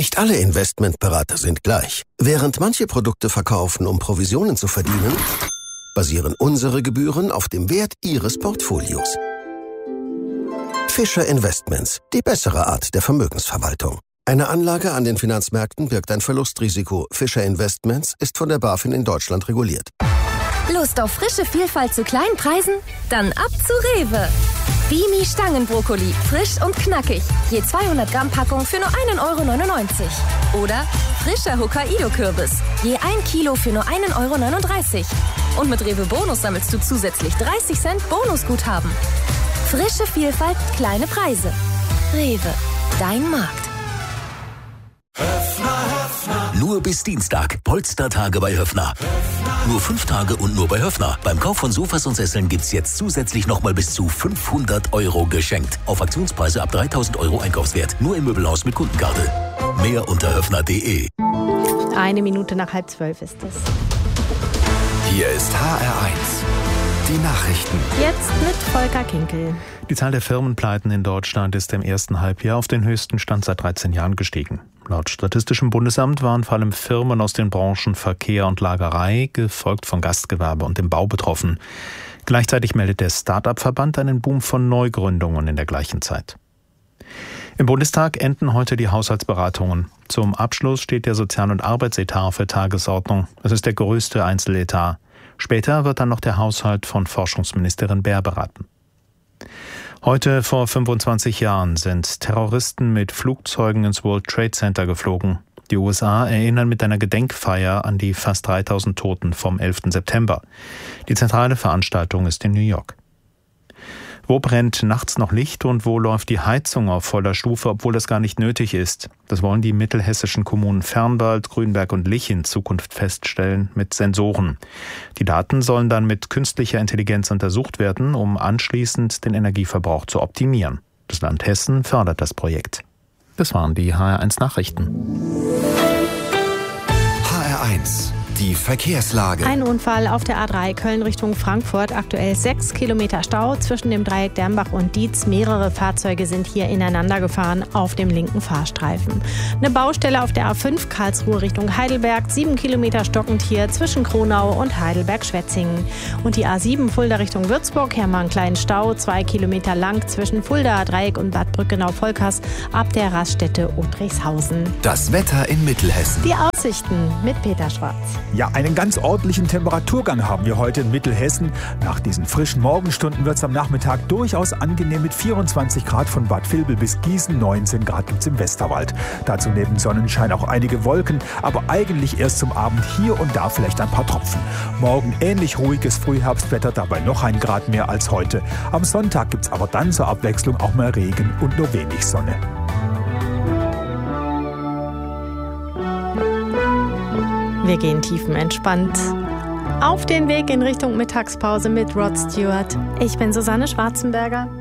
Nicht alle Investmentberater sind gleich. Während manche Produkte verkaufen, um Provisionen zu verdienen, basieren unsere Gebühren auf dem Wert Ihres Portfolios. Fischer Investments, die bessere Art der Vermögensverwaltung. Eine Anlage an den Finanzmärkten birgt ein Verlustrisiko. Fischer Investments ist von der BaFin in Deutschland reguliert. Lust auf frische Vielfalt zu kleinen Preisen? Dann ab zu Rewe. Bimi Stangenbrokkoli, frisch und knackig. Je 200 Gramm Packung für nur 1,99 €. Oder frischer Hokkaido-Kürbis. Je 1 Kilo für nur 1,39 €. Und mit Rewe Bonus sammelst du zusätzlich 30 Cent Bonusguthaben. Frische Vielfalt, kleine Preise. Rewe, dein Markt. Nur bis Dienstag. Polstertage bei Höffner. Nur 5 Tage und nur bei Höffner. Beim Kauf von Sofas und Sesseln gibt's jetzt zusätzlich nochmal bis zu 500 € geschenkt. Auf Aktionspreise ab 3.000 € Einkaufswert. Nur im Möbelhaus mit Kundenkarte. Mehr unter höffner.de. 1 Minute nach 11:30 ist es. Hier ist HR1. Die Nachrichten. Jetzt mit Volker Kinkel. Die Zahl der Firmenpleiten in Deutschland ist im ersten Halbjahr auf den höchsten Stand seit 13 Jahren gestiegen. Laut Statistischem Bundesamt waren vor allem Firmen aus den Branchen Verkehr und Lagerei, gefolgt von Gastgewerbe und dem Bau betroffen. Gleichzeitig meldet der Start-up-Verband einen Boom von Neugründungen in der gleichen Zeit. Im Bundestag enden heute die Haushaltsberatungen. Zum Abschluss steht der Sozial- und Arbeitsetat auf der Tagesordnung. Es ist der größte Einzeletat. Später wird dann noch der Haushalt von Forschungsministerin Baer beraten. Heute vor 25 Jahren sind Terroristen mit Flugzeugen ins World Trade Center geflogen. Die USA erinnern mit einer Gedenkfeier an die fast 3000 Toten vom 11. September. Die zentrale Veranstaltung ist in New York. Wo brennt nachts noch Licht und wo läuft die Heizung auf voller Stufe, obwohl das gar nicht nötig ist? Das wollen die mittelhessischen Kommunen Fernwald, Grünberg und Lich in Zukunft feststellen mit Sensoren. Die Daten sollen dann mit künstlicher Intelligenz untersucht werden, um anschließend den Energieverbrauch zu optimieren. Das Land Hessen fördert das Projekt. Das waren die HR1 Nachrichten. HR1. Die Verkehrslage. Ein Unfall auf der A3 Köln Richtung Frankfurt. Aktuell 6 Kilometer Stau zwischen dem Dreieck Dernbach und Dietz. Mehrere Fahrzeuge sind hier ineinander gefahren auf dem linken Fahrstreifen. Eine Baustelle auf der A5 Karlsruhe Richtung Heidelberg. 7 Kilometer stockend hier zwischen Kronau und Heidelberg-Schwetzingen. Und die A7 Fulda Richtung Würzburg. Hier haben wir einen kleinen Stau. 2 Kilometer lang zwischen Fulda Dreieck und Bad Brückenau-Volkers ab der Raststätte Udrichshausen. Das Wetter in Mittelhessen. Die Aussichten mit Peter Schwarz. Ja, einen ganz ordentlichen Temperaturgang haben wir heute in Mittelhessen. Nach diesen frischen Morgenstunden wird es am Nachmittag durchaus angenehm mit 24 Grad von Bad Vilbel bis Gießen. 19 Grad gibt es im Westerwald. Dazu neben Sonnenschein auch einige Wolken, aber eigentlich erst zum Abend hier und da vielleicht ein paar Tropfen. Morgen ähnlich ruhiges Frühherbstwetter, dabei noch 1 Grad mehr als heute. Am Sonntag gibt es aber dann zur Abwechslung auch mal Regen und nur wenig Sonne. Wir gehen tiefenentspannt auf den Weg in Richtung Mittagspause mit Rod Stewart. Ich bin Susanne Schwarzenberger.